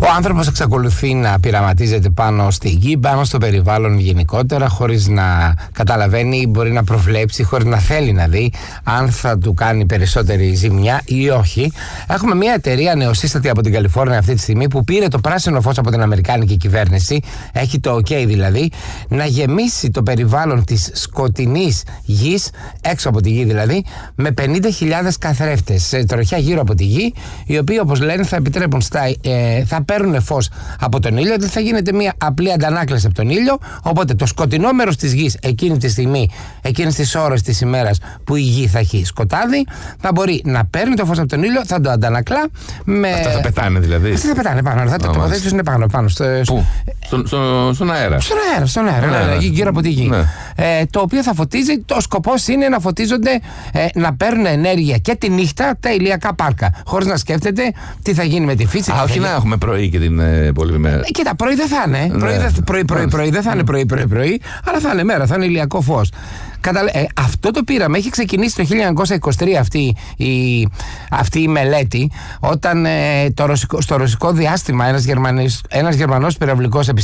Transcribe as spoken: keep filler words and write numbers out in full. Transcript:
Ο άνθρωπος εξακολουθεί να πειραματίζεται πάνω στη γη, πάνω στο περιβάλλον γενικότερα, χωρίς να καταλαβαίνει, μπορεί να προβλέψει, χωρίς να θέλει να δει αν θα του κάνει περισσότερη ζημιά ή όχι. Έχουμε μια εταιρεία νεοσύστατη από την Καλιφόρνια αυτή τη στιγμή που πήρε το πράσινο φως από την αμερικάνικη κυβέρνηση, έχει το OK δηλαδή, να γεμίσει το περιβάλλον της σκοτεινής γης, έξω από τη γη δηλαδή, με πενήντα χιλιάδες καθρέφτες σε τροχιά γύρω από τη γη, οι οποίοι όπως λένε θα επιτρέπουν στα, ε, θα παίρνουν φως από τον ήλιο, δηλαδή θα γίνεται μια απλή αντανάκλαση από τον ήλιο, οπότε το σκοτεινό μέρος της γης εκείνη τη στιγμή, εκείνες τις ώρες της ημέρας που η γη θα έχει σκοτάδι, θα μπορεί να παίρνει το φως από τον ήλιο, θα το αντανακλά με... Αυτά θα πετάνε δηλαδή. Αυτά θα πετάνε πάνω, θα το τοποθετήσουν πάνω, πάνω στο... Πού? Στον, στο, στον αέρα. Στον αέρα, στον αέρα, ναι, ναι, ναι, γύρω από τη γη. Ναι. Ε, το οποίο θα φωτίζει, το σκοπός είναι να φωτίζονται, ε, να παίρνουν ενέργεια και τη νύχτα τα ηλιακά πάρκα, χωρίς να σκέφτεται τι θα γίνει με τη φύση. Α, όχι να έχουμε πρωί και την ε, υπόλοιπη μέρα. Ε, κοίτα, πρωί δεν θα είναι. Ναι. Πρωί, πρωί, πρωί, πρωί δεν θα είναι πρωί, πρωί, πρωί, αλλά θα είναι μέρα, θα είναι ηλιακό φως. Καταλα... Ε, αυτό το πείραμα έχει ξεκινήσει το χίλια εννιακόσια είκοσι τρία αυτή η, αυτή η μελέτη, όταν ε, το ρωσικό, στο ρωσικό διάστημα ένας, Γερμανής, ένας Γερμανός πυραυλικός